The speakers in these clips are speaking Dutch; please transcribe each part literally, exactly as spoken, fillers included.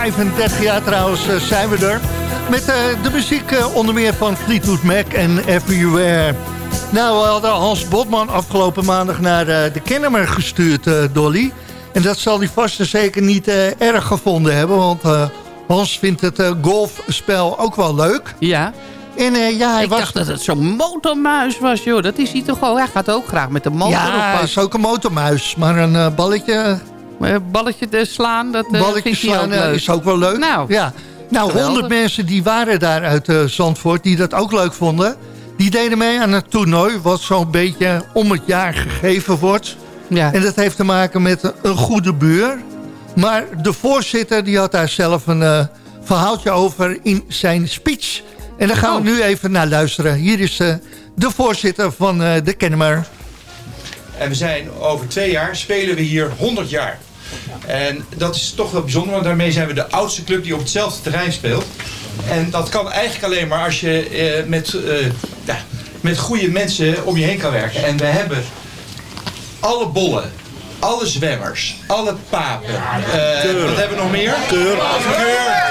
vijfendertig jaar trouwens uh, zijn we er. Met uh, de muziek uh, onder meer van Fleetwood Mac en Everywhere. Nou, we hadden Hans Botman afgelopen maandag naar uh, de Kennemer gestuurd, uh, Dolly. En dat zal hij vast en zeker niet uh, erg gevonden hebben. Want uh, Hans vindt het uh, golfspel ook wel leuk. Ja. En, uh, ja hij ik was... dacht dat het zo'n motormuis was, joh. Dat is hij toch wel. Hij gaat ook graag met de motor op. Ja, hij is ook een motormuis. Maar een uh, balletje... Uh, balletje te slaan, dat uh, balletje vindt hij slaan ook leuk. is ook wel leuk. Nou, ja. nou honderd mensen die waren daar uit uh, Zandvoort, die dat ook leuk vonden. Die deden mee aan het toernooi, wat zo'n beetje om het jaar gegeven wordt. Ja. En dat heeft te maken met een goede buur. Maar de voorzitter die had daar zelf een uh, verhaaltje over in zijn speech. En daar gaan we oh. nu even naar luisteren. Hier is uh, de voorzitter van uh, de Kennemer. En we zijn over twee jaar, spelen we hier honderd jaar. En dat is toch wel bijzonder, want daarmee zijn we de oudste club die op hetzelfde terrein speelt. En dat kan eigenlijk alleen maar als je uh, met, uh, ja, met goede mensen om je heen kan werken. En we hebben alle bollen, alle zwemmers, alle papen. Uh, wat hebben we nog meer? Keur. Keur.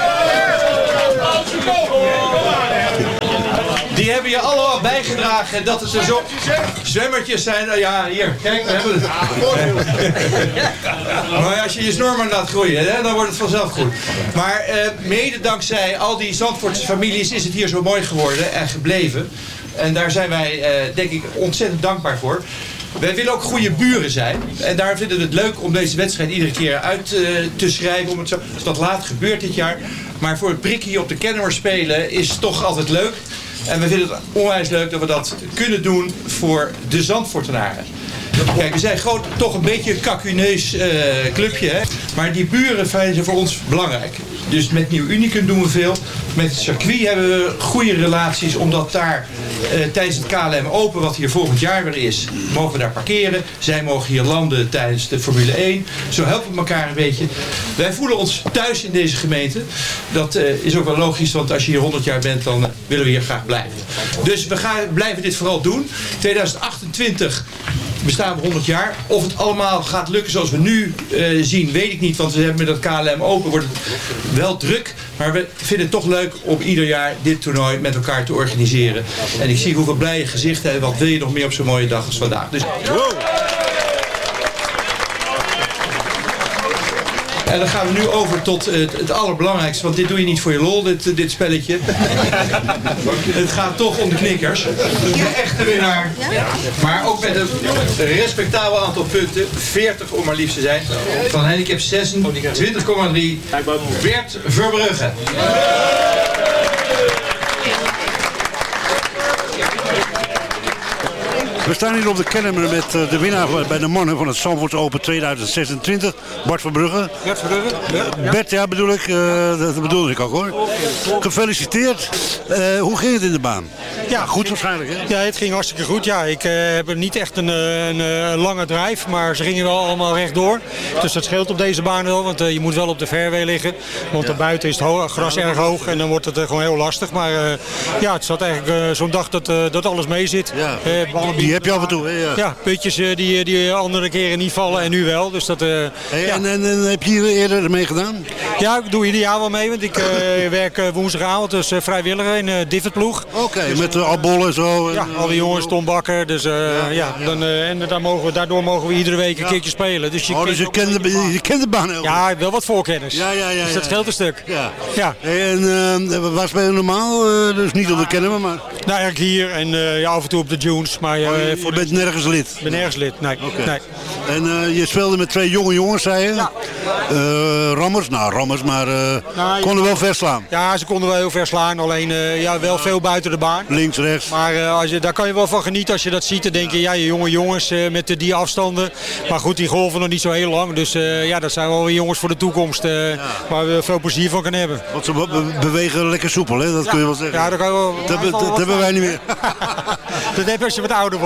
Die hebben je allemaal bijgedragen dat het er zo zwemmertjes zijn. Nou ja, hier, kijk, we hebben het. Maar als je je snor maar laat groeien, hè, dan wordt het vanzelf goed. Maar uh, mede dankzij al die Zandvoortse families is het hier zo mooi geworden en gebleven. En daar zijn wij, uh, denk ik, ontzettend dankbaar voor. Wij willen ook goede buren zijn. En daar vinden we het leuk om deze wedstrijd iedere keer uit uh, te schrijven. Om het zo, dus dat laat gebeurt dit jaar. Maar voor het prikkie op de Kennemer spelen is toch altijd leuk. En we vinden het onwijs leuk dat we dat kunnen doen voor de Zandvoortenaren. Kijk, we zijn groot, toch een beetje een kakuneus uh, clubje, hè? Maar die buren zijn voor ons belangrijk. Dus met Nieuw Unicum doen we veel. Met het circuit hebben we goede relaties, omdat daar uh, tijdens het K L M Open, wat hier volgend jaar weer is, mogen we daar parkeren. Zij mogen hier landen tijdens de Formule één. Zo helpen we elkaar een beetje. Wij voelen ons thuis in deze gemeente. Dat uh, is ook wel logisch, want als je hier honderd jaar bent, dan uh, willen we hier graag blijven. Dus we gaan, blijven dit vooral doen. tweeduizend achtentwintig bestaan we honderd jaar. Of het allemaal gaat lukken zoals we nu uh, zien, weet ik niet. Want we hebben met dat K L M Open wordt het wel druk. Maar we vinden het toch leuk om ieder jaar dit toernooi met elkaar te organiseren. En ik zie hoeveel blije gezichten hebben. Wat wil je nog meer op zo'n mooie dag als vandaag. Dus... Wow. En dan gaan we nu over tot het, het allerbelangrijkste. Want dit doe je niet voor je lol, dit, dit spelletje. Het gaat toch om de knikkers. De echte winnaar. Maar ook met een respectabel aantal punten. veertig om maar liefst te zijn. Van handicap zesentwintig komma drie. Bert Verbrugge. We staan hier op de Kennemer met de winnaar bij de mannen van het Zandvoort Open tweeduizend zesentwintig, Bart Verbrugge. Bert Verbrugge? Ja. Bert, ja bedoel ik, uh, dat bedoelde ik ook hoor. Gefeliciteerd. Uh, hoe ging het in de baan? Ja, goed waarschijnlijk hè? Ja, het ging hartstikke goed. Ja, ik uh, heb niet echt een, een, een lange drive, maar ze gingen wel allemaal rechtdoor. Dus dat scheelt op deze baan wel, want uh, je moet wel op de fairway liggen. Want ja. Daarbuiten is het ho- gras erg hoog en dan wordt het uh, gewoon heel lastig. Maar uh, ja, het zat eigenlijk uh, zo'n dag dat, uh, dat alles mee zit. Ja. Uh, die heb je af en toe, hè? Ja, ja putjes uh, die, die andere keren niet vallen en nu wel. Dus dat, uh, hey, ja. en, en, en heb je hier eerder mee gedaan? Ja, ik doe ieder jaar wel mee, want ik uh, werk uh, woensdagavond, dus uh, vrijwilliger in uh, Divotploeg. Oké, okay, dus, met uh, Albollen en zo. En, ja, al die jongens, Tom Bakker. Dus, uh, ja, ja, ja. Dan, uh, en daar mogen we, daardoor mogen we iedere week een ja. keertje spelen. Dus je, oh, dus je kent de, je kent de baan heel Ja, wel wat voorkennis. Ja, ja, ja, dus dat ja. scheelt een stuk. Ja. Ja. Hey, en uh, waar speel je normaal? Uh, dus niet op de Kennemer, maar... Nou, eigenlijk hier en uh, ja, af en toe op de Dunes. Maar, uh, oh, je, voor je bent de... nergens lid? Ik ben nergens lid, nee. Okay. nee. En uh, je speelde met twee jonge jongens, zei je? Ja. Uh, rammers? Nou, rammers, maar uh, nou, konden wel ver slaan. Ja, ze konden wel heel ver slaan. Alleen uh, ja, wel veel buiten de baan. Links, rechts. Maar uh, als je, daar kan je wel van genieten als je dat ziet. Dan denk je, ja, je jonge jongens uh, met uh, die afstanden. Maar goed, die golven nog niet zo heel lang. Dus uh, ja, dat zijn wel weer jongens voor de toekomst. Uh, ja. Waar we veel plezier van kunnen hebben. Want ze be- bewegen lekker soepel, hè? Dat ja. kun je wel zeggen. Ja, dat, kan je wel, dat, dat, dat hebben wij niet meer. Dat heb je als je wat ouder wordt.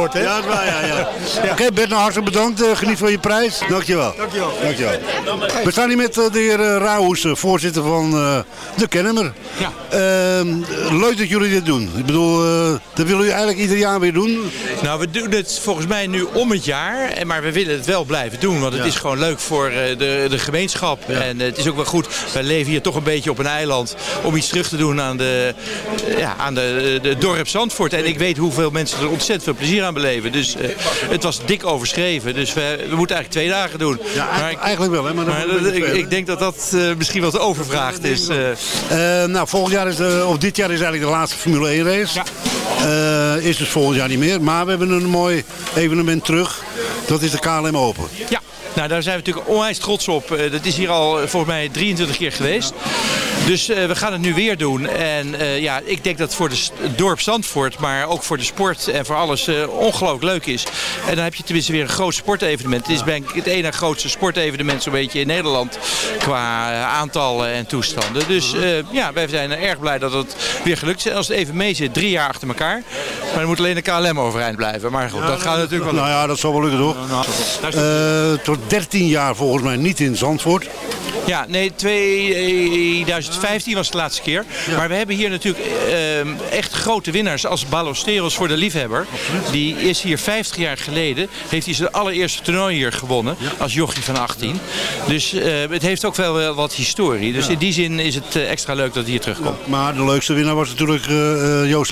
wordt, hè? Ja, dat is waar, ja. ja. ja. Oké, okay, Bert, nou hartelijk bedankt. Uh, geniet van je prijs. Dankjewel. Dankjewel. Dankjewel. We staan hier met uh, de heer uh, Rauwhoes, uh, voorzitter van uh, de Kennemer. Ja. Uh, leuk dat jullie dit doen. Ik bedoel, uh, dat willen jullie eigenlijk ieder jaar weer doen. Nou, we doen het volgens mij nu om het jaar. Maar we willen het wel blijven doen. Want het ja. is gewoon leuk voor uh, de, de gemeenschap. Ja. En uh, het is ook wel goed. Wij leven hier toch een beetje op een eiland. Om iets terug te doen aan de, uh, ja, aan de, de dorp Zandvoort. En ik weet hoeveel mensen er ontzettend veel plezier aan beleven. Dus uh, het was dik overschreven. Dus we, we moeten eigenlijk twee dagen doen. Ja, eigenlijk, ik, eigenlijk wel. Hè, maar maar dat, ik, ik denk dat dat uh, misschien wel te overvraagd is. Uh. Uh, nou, volgend jaar is de, of dit jaar is eigenlijk de laatste Formule één race. Ja. Uh, is dus volgend jaar niet meer. Maar we hebben een mooi evenement terug. Dat is de K L M Open. Ja. Nou, daar zijn we natuurlijk onwijs trots op. Uh, dat is hier al uh, volgens mij drieëntwintig keer geweest. Dus uh, we gaan het nu weer doen. En uh, ja, ik denk dat het voor het dorp Zandvoort, maar ook voor de sport en voor alles uh, ongelooflijk leuk is. En dan heb je tenminste weer een groot sportevenement. Het is denk ik het ene grootste sportevenement zo'n beetje in Nederland qua uh, aantallen en toestanden. Dus uh, ja, wij zijn erg blij dat het weer gelukt is. En als het even mee zit, drie jaar achter elkaar. Maar dan moet alleen de K L M overeind blijven. Maar goed, ja, dat gaat natuurlijk wel. Nou ja, dat zal wel lukken, toch? Uh, tot dertien jaar volgens mij niet in Zandvoort. Ja, nee, tweeduizend vijftien was de laatste keer. Ja. Maar we hebben hier natuurlijk uh, echt grote winnaars als Ballesteros voor de liefhebber. Die is hier vijftig jaar geleden, heeft hij zijn allereerste toernooi hier gewonnen. Ja. Als jochie van achttien. Dus uh, het heeft ook wel wat historie. Dus ja. in die zin is het uh, extra leuk dat hij hier terugkomt. Ja, maar de leukste winnaar was natuurlijk uh, Joost